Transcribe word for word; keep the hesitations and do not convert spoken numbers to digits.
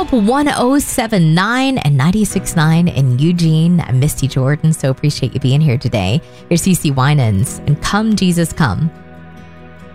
Hope one oh seven point nine and ninety-six point nine in Eugene. I'm Misty Jordan, so appreciate you being here today. Here's C C Winans and Come Jesus Come.